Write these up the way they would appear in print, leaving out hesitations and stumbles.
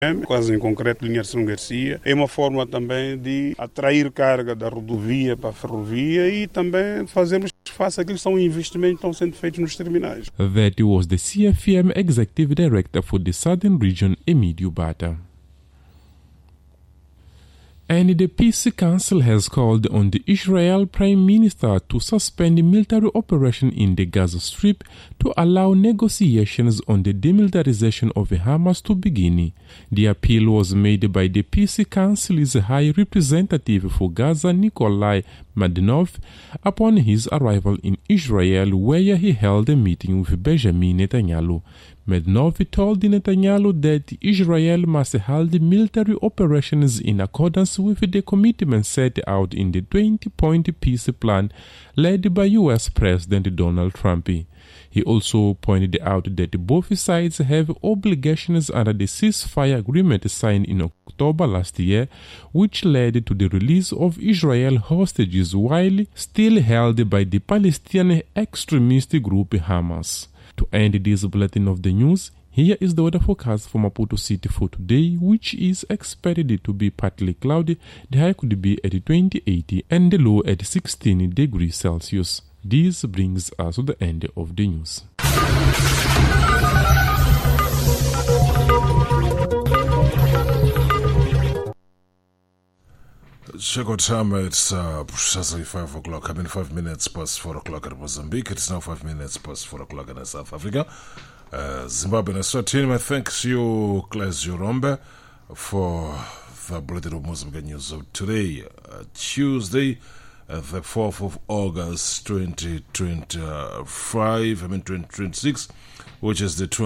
quase em concreto linha de São Garcia, é uma forma também de atrair carga da rodovia para a ferrovia e também fazermos face àquilo que são investimentos que estão sendo feitos nos terminais. That was the CFM Executive Director for the Southern Region, Emílio Bata. And the Peace Council has called on the Israel Prime Minister to suspend military operation in the Gaza Strip to allow negotiations on the demilitarization of Hamas to begin. The appeal was made by the Peace Council's High Representative for Gaza, Nikolai Mladenov, upon his arrival in Israel, where he held a meeting with Benjamin Netanyahu. Mladenov told Netanyahu that Israel must hold military operations in accordance with the commitments set out in the 20-point peace plan led by U.S. President Donald Trump. He also pointed out that both sides have obligations under the ceasefire agreement signed in October last year, which led to the release of Israel hostages while still held by the Palestinian extremist group Hamas. To end this bulletin of the news, here is the weather forecast for Maputo City for today, which is expected to be partly cloudy. The high could be at 28 and the low at 16 degrees Celsius. This brings us to the end of the news. Check out time, it's precisely 5 o'clock. 5 minutes past 4 o'clock at Mozambique. It's now 5 minutes past 4 o'clock in South Africa. Zimbabwe and Eswatini, thanks you, Claes Jurombe, for the bulletin of Mozambique news of today, Tuesday, the 4th of August, 2026, which is the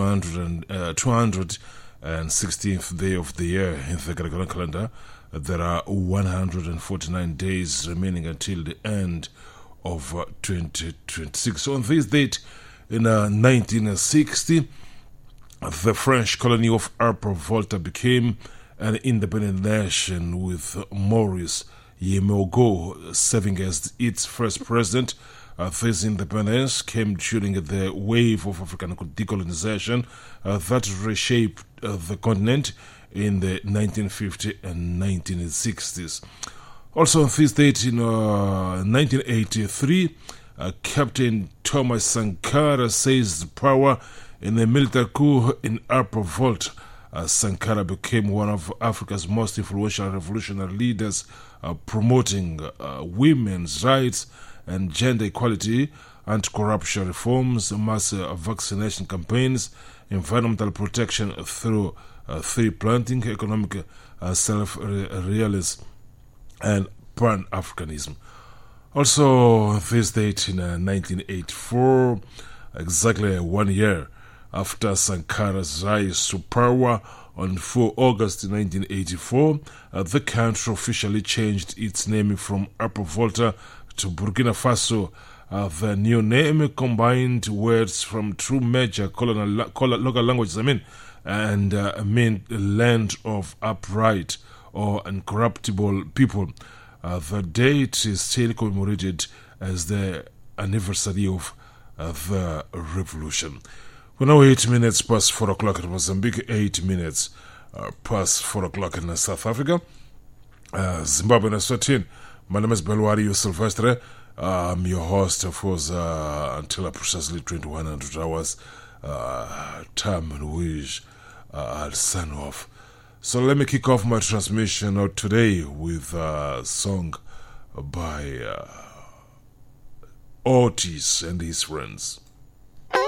216th day of the year in the Gregorian calendar. There are 149 days remaining until the end of 2026. So on this date, in 1960, the French colony of Upper Volta became an independent nation with Maurice Yemogo serving as its first president. This independence came during the wave of African decolonization that reshaped the continent in the 1950s and 1960s. Also on this date in 1983, Captain Thomas Sankara seized power in a military coup in Upper Volta. Sankara became one of Africa's most influential revolutionary leaders, promoting women's rights and gender equality, anti-corruption reforms, mass vaccination campaigns, environmental protection through tree planting, economic self-realism, and Pan-Africanism. Also, this date in 1984, exactly 1 year after Sankara's rise to power on 4 August 1984, the country officially changed its name from Upper Volta to Burkina Faso. The new name combined words from two major local languages, and meant land of upright or incorruptible people. The date is still commemorated as the anniversary of the revolution. We're now 8 minutes past 4 o'clock in Mozambique, 8 minutes past 4 o'clock in South Africa. Zimbabwe and Eswatini. My name is Belwario Silvestre. I'm your host for until precisely 2100 hours, time in which I'll sign off. So let me kick off my transmission out today with a song by Otis and his friends.